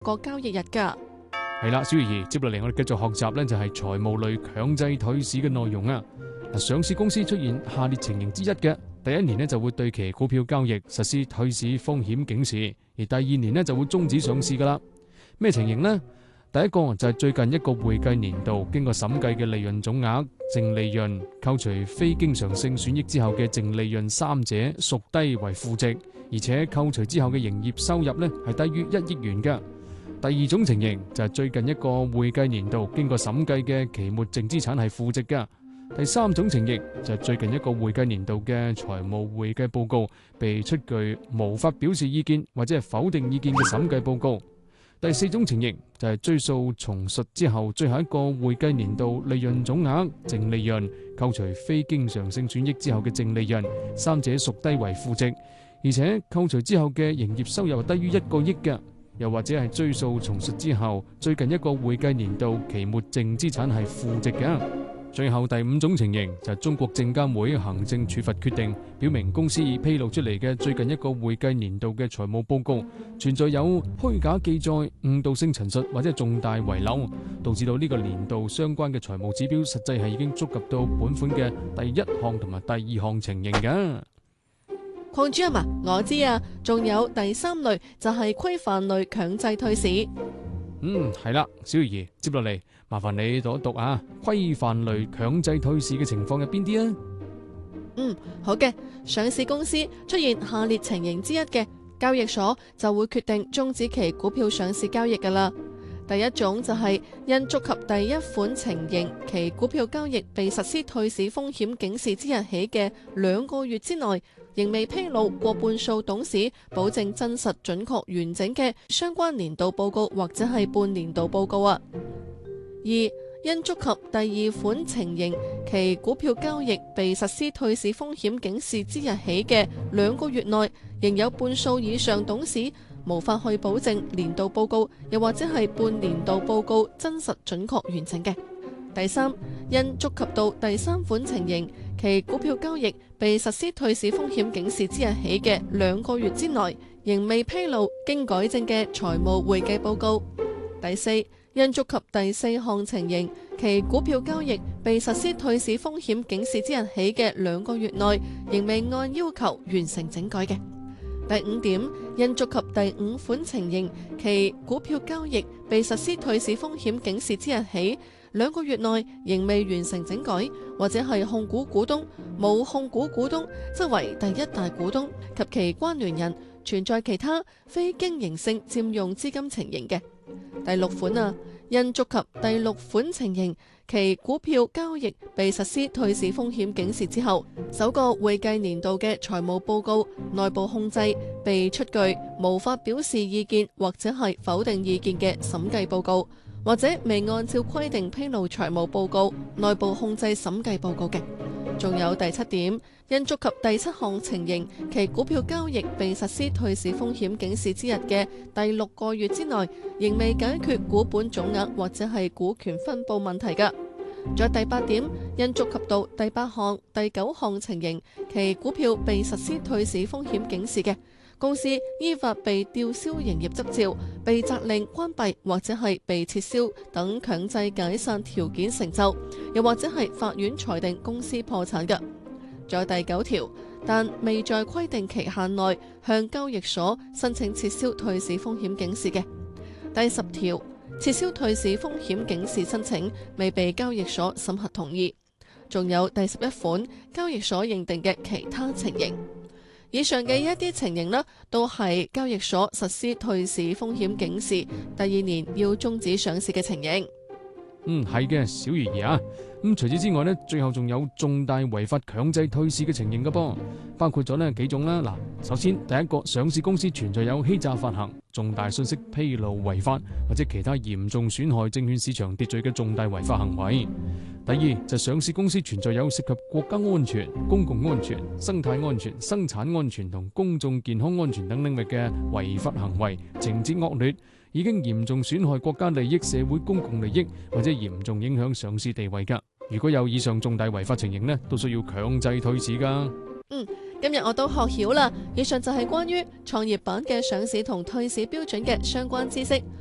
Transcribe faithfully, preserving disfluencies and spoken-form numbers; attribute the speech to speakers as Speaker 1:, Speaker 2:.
Speaker 1: 個交易日㗎。
Speaker 2: 係啦，小魚兒，接落嚟我哋繼續學習呢，就係財務類強制退市嘅內容啊。嗱，上市公司出現下列情形之一嘅，第一年呢就會對其股票交易實施退市風險警示，而第二年呢就會終止上市噶啦。咩情形呢？第一個就係最近一個會計年度經過審計嘅利潤總額、淨利潤扣除非經常性損益之後嘅淨利潤三者屬低為負值，而且扣除之後嘅營業收入呢係低於一億元嘅。第二種情形就係最近一個會計年度經過審計嘅期末淨資產係負值嘅。第三種情形就係最近一個會計年度嘅財務會計報告被出具無法表示意見或者係否定意見嘅審計報告。第四種情形就係追溯重述之後最後一個會計年度利潤總額、淨利潤扣除非經常性損益之後嘅淨利潤三者屬低為負值，而且扣除之後嘅營業收入低於一個億嘅。又或者係追溯重述之後最近一個會計年度期末淨資產係負值嘅。最後第五種情形就係中國證監會行政處罰決定，表明公司已披露出嚟嘅最近一個會計年度嘅財務報告存在有虛假記載、誤導性陳述或者重大遺漏，導致到呢個年度相關嘅財務指標實際係已經觸及到本款嘅第一項同埋第二項情形嘅。
Speaker 1: 鄺主任啊，我知啊，仲有第三類就係規範類強制退市。
Speaker 2: 嗯，係啦，小魚兒，接落嚟麻煩你讀一讀啊，規範類強制退市嘅情況有邊啲啊？
Speaker 1: 嗯，好嘅，上市公司出現下列情形之一嘅，交易所就會決定終止其股票上市交易噶啦。第一種就係因觸及第一款情形，其股票交易被實施退市風險警示之日起嘅兩個月之內，仍未披露過半數董事保證真實準確完整嘅相關年度報告或者係半年度報告啊。二、因觸及第二款情形，其股票交易被實施退市風險警示之日起嘅兩個月內，仍有半數以上董事無法去保證年度報告又或者係半年度報告真實準確完整嘅。第三，因觸及到第三款情形，其股票交易被實施退市風險警示之日起嘅兩個月之內，仍未披露經改正嘅財務會計報告。第四，因觸及第四項情形，其股票交易被實施退市風險警示之日起嘅兩個月內，仍未按要求完成整改嘅。第五點，因觸及第五款情形，其股票交易被實施退市風險警示之日起兩個月內仍未完成整改，或者係控股股東、冇控股股東，即為第一大股東及其關聯人存在其他非經營性佔用資金情形嘅。第六款啊，因觸及第六款情形，其股票交易被實施退市風險警示之後，首個會計年度嘅財務報告內部控制被出具無法表示意見或者係否定意見嘅審計報告，或者未按照規定披露財務報告內部控制審計報告嘅。仲有第七點，因觸及第七項情形，其股票交易被實施退市風險警示之日嘅第六個月之內，仍未解決股本總額或者係股權分佈問題㗎。仲有第八點，因觸及到第八項、第九項情形，其股票被實施退市風險警示嘅公司依法被吊銷營業執照、被責令關閉或者係被撤銷等強制解散條件成就，又或者係法院裁定公司破產嘅。仲有第九條，但未在規定期限內向交易所申請撤銷退市風險警示嘅。第十條，撤銷退市風險警示申請未被交易所審核同意。仲有第十一款，交易所認定嘅其他情形。以上嘅一啲情形呢，都係交易所實施退市風險警示，第二年要終止上市嘅情形。
Speaker 2: 嗯，係嘅，小魚兒啊。咁除此之外呢，最後仲有重大違法強制退市嘅情形㗎噃，包括咗呢幾種啦。嗱，首先第一個，上市公司存在有欺詐發行、重大信息披露違法或者其他嚴重損害證券市場秩序嘅重大違法行為。第二就上市公司存在有涉及國家安全、公共安全、生態安全、生產安全同公眾健康安全等領域嘅違法行為，情節惡劣，已經嚴重損害國家利益、社會公共利益或者嚴重影響上市地位㗎。如果有以上重大違法情形呢，都需要強制退市㗎。
Speaker 1: 嗯，今日我都學曉啦。以上就係關於創業板嘅上市同退市標準嘅相關知識。